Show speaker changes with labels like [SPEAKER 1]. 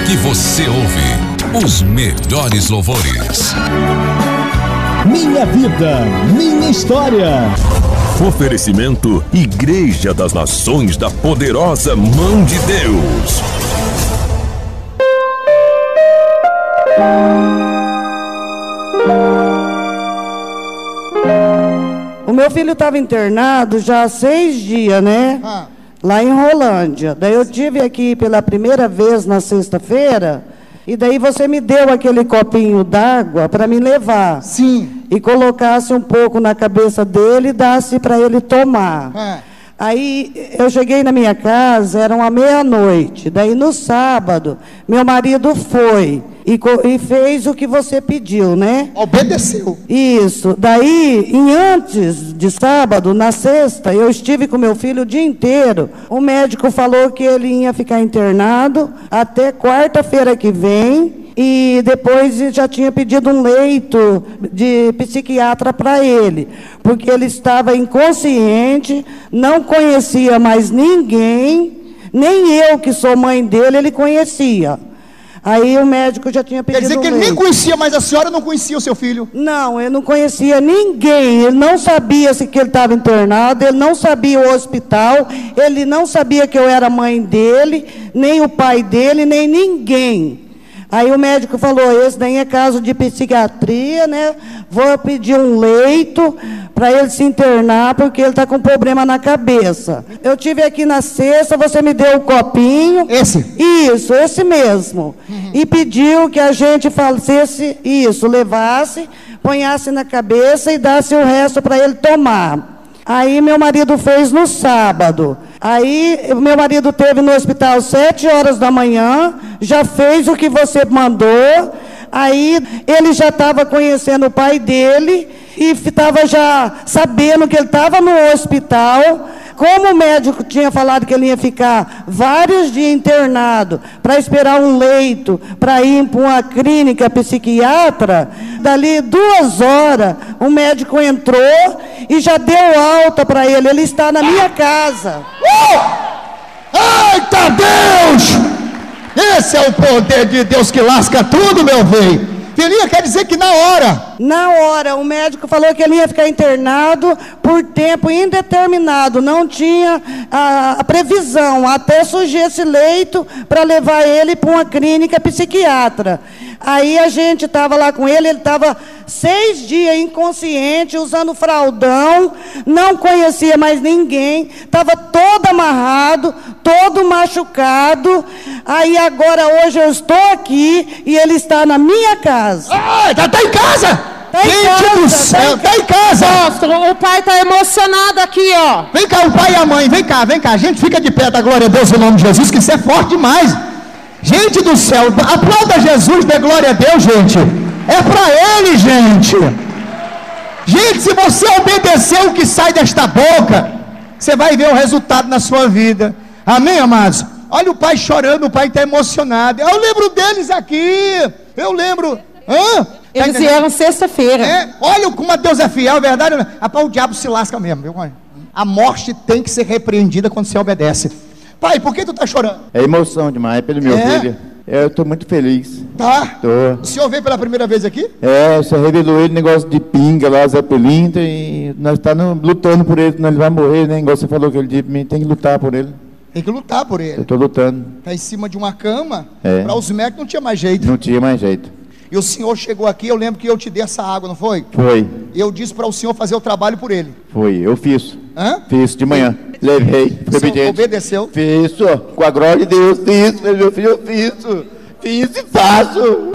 [SPEAKER 1] que você ouve os melhores louvores.
[SPEAKER 2] Minha vida, minha história.
[SPEAKER 3] Oferecimento Igreja das Nações da Poderosa Mão de Deus.
[SPEAKER 4] O meu filho estava internado já há 6 dias, né? Lá em Rolândia. Daí eu tive aqui pela primeira vez na sexta-feira, e daí você me deu aquele copinho d'água para me levar.
[SPEAKER 5] Sim.
[SPEAKER 4] E colocasse um pouco na cabeça dele e dasse para ele tomar. Aí eu cheguei na minha casa, eram à meia-noite. Daí no sábado, meu marido foi e fez o que você pediu, né?
[SPEAKER 5] Obedeceu.
[SPEAKER 4] Isso. Daí, antes de sábado, na sexta, eu estive com meu filho o dia inteiro. O médico falou que ele ia ficar internado até quarta-feira que vem. E depois já tinha pedido um leito de psiquiatra para ele, porque ele estava inconsciente, não conhecia mais ninguém, nem eu, que sou mãe dele, ele conhecia. Aí o médico já tinha pedido um leito.
[SPEAKER 5] Quer dizer que ele nem conhecia, mas a senhora não conhecia o seu filho?
[SPEAKER 4] Não, ele não conhecia ninguém, ele não sabia se que ele estava internado, ele não sabia o hospital, ele não sabia que eu era mãe dele, nem o pai dele, nem ninguém. Aí o médico falou, esse daí é caso de psiquiatria, né? Vou pedir um leito para ele se internar, porque ele está com problema na cabeça. Eu tive aqui na sexta, você me deu o copinho.
[SPEAKER 5] Esse?
[SPEAKER 4] Isso, esse mesmo. E pediu que a gente fizesse isso, levasse, ponhasse na cabeça e dasse o resto para ele tomar. Aí meu marido fez no sábado. Aí meu marido teve no hospital 7 horas da manhã, já fez o que você mandou. Aí ele já estava conhecendo o pai dele e estava já sabendo que ele estava no hospital. Como o médico tinha falado que ele ia ficar vários dias internado para esperar um leito, para ir para uma clínica psiquiatra, dali 2 horas, o médico entrou e já deu alta para ele. Ele está na minha casa.
[SPEAKER 5] Eita Deus! Esse é o poder de Deus que lasca tudo, meu bem. Filhinha, quer dizer que na hora
[SPEAKER 4] o médico falou que ele ia ficar internado por tempo indeterminado, não tinha a previsão, até surgir esse leito para levar ele para uma clínica psiquiatra. Aí a gente estava lá com ele estava 6 dias inconsciente, usando fraldão, não conhecia mais ninguém, estava todo amarrado, todo machucado. Aí agora, hoje eu estou aqui e ele está na minha casa.
[SPEAKER 5] Tá em casa?
[SPEAKER 4] Tá em casa,
[SPEAKER 5] do céu, tá em casa.
[SPEAKER 6] Apóstolo, o pai está emocionado aqui, ó.
[SPEAKER 5] Vem cá, o pai e a mãe, vem cá. A gente fica de pé, da glória a Deus, em nome de Jesus, que isso é forte demais. Gente do céu, aplauda Jesus, dê glória a Deus, gente. É para ele, gente. Gente, se você obedecer o que sai desta boca, você vai ver o resultado na sua vida. Amém, amados? Olha o pai chorando, o pai está emocionado. Eu lembro deles aqui. Eu lembro.
[SPEAKER 6] Eles vieram sexta-feira.
[SPEAKER 5] Olha como Deus é fiel, é verdade? Rapaz, o diabo se lasca mesmo, viu? A morte tem que ser repreendida quando você obedece. Pai, por que tu tá chorando?
[SPEAKER 7] É emoção demais pelo meu filho. Eu estou muito feliz.
[SPEAKER 5] Tá?
[SPEAKER 7] Tô.
[SPEAKER 5] O senhor veio pela primeira vez aqui?
[SPEAKER 7] Você revelou ele negócio de pinga lá, Zé Pelintra, e nós estamos lutando por ele, senão ele vai morrer, né? Igual você falou que ele disse pra mim, tem que lutar por ele.
[SPEAKER 5] Tem que lutar por ele.
[SPEAKER 7] Eu estou lutando.
[SPEAKER 5] Tá em cima de uma cama, para os médicos não tinha mais jeito.
[SPEAKER 7] Não tinha mais jeito.
[SPEAKER 5] E o senhor chegou aqui, eu lembro que eu te dei essa água, não foi?
[SPEAKER 7] Foi.
[SPEAKER 5] E eu disse para o senhor fazer o trabalho por ele.
[SPEAKER 7] Foi, eu fiz.
[SPEAKER 5] Fiz
[SPEAKER 7] de manhã. Levei,
[SPEAKER 5] o senhor obedeceu?
[SPEAKER 7] Fiz, com a glória de Deus, fiz, meu filho, eu fiz e faço.